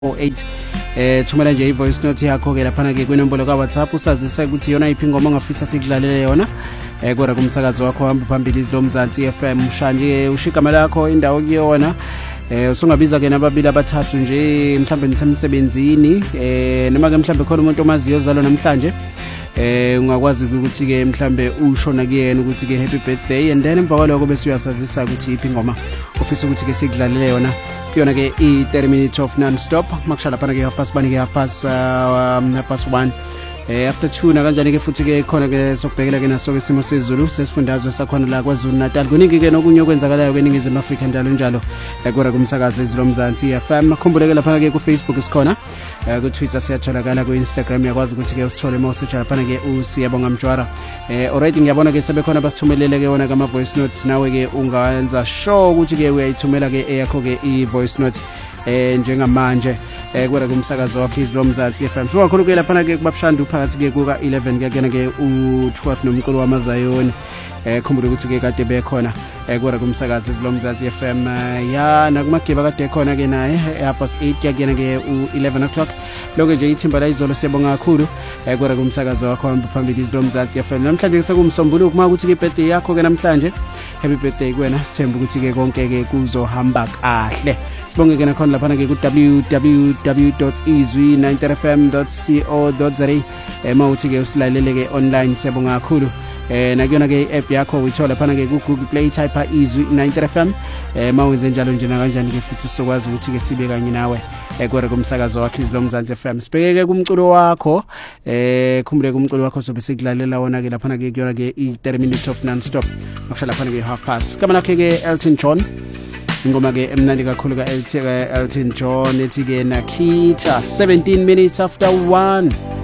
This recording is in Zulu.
08 thumela nje i-voice note yakho ke laphana ke kwinombolo ka WhatsApp usazise ukuthi yona iphi ingoma ongafisa sikudlalele yona kodwa kumsakazo wakho hamba phambili izilo Mzansi FM shanje ushigama lakho indawo kuyona usungabiza ke nababili abathathu nje mhlambe nisemsebenzini noma ke mhlambe khona umuntu omaziyo ozalo namhlanje ungakwazi ukuthi ke mhlambe ushona kuyena ukuthi ke happy birthday and then emva kwaloko bese uyasazisa ukuthi iphi ingoma ofisa ukuthi ke sikudlalele yona kuyona ke i-30 minutes of non-stop makushala phana ke half past 1 after 2 na kanjani ke futhi ke khona ke sokubhekela ke naso ke simo sezulu sesifundazwe sakhona la kwaZulu Natal kuningi ke nokunye okwenzakalayo kweningizimu Afrika njalo kodwa kumsakazo izilo Mzansi FM khumbuleke lapha ke ku Facebook sikhona ku Twitter siyatholakala ku Instagram yakwazi ukuthi ke usithole message lapha ke usiyabonga Mjwara already ngiyabona ke sebekhona basithumelele ke wona kama voice notes nawe ke ungayenza sure ukuthi ke uyayithumela ke eyakho ke i voice note njengamanje kodwa kumsakazo wakhe izilo Mzansi FM sokakhulu ke lapha ke kubabshanda uphakathi ke kuka 11 kuyakena ke u12 nomqulu wamaZayoni khumbula ukuthi ke kade bekhona kodwa kumsakazo izilo Mzansi FM ya nakumageba kade khona ke naye half 8 kuyakena ke u11 o'clock lokho nje ithimba la izolo siyabonga kakhulu kodwa kumsakazo wakho hamba phambili izilo Mzansi FM namhlanje sekumsombuluko kuma ukuthi ke birthday yakho ke namhlanje happy birthday kuwena sithemba ukuthi ke konke ke kuzohamba kahle sibonge ke nakhona lapha ke ku www.izwi90fm.co.za mawuthi ke usilalele ke online siyabonga kakhulu nakuyona ke app yakho uyithola lapha ke ku Google Play type izwi 90fm mawenze njalo nje kanjani ke futhi sokwazi ukuthi ke sibe kanye nawe kodwa kumsakazo wakhe izilo Mzansi FM sibhekeke kumculo wakho khumbule kumculo wakho sobe sikulalela wona ke lapha ke kuyona ke i-30 minutes of non-stop makushala lapha ke half past kama nakhe ke Elton John ingoma ke emnandi kakhulu ka Elton John ethi ke Nakita 17 minutes after 1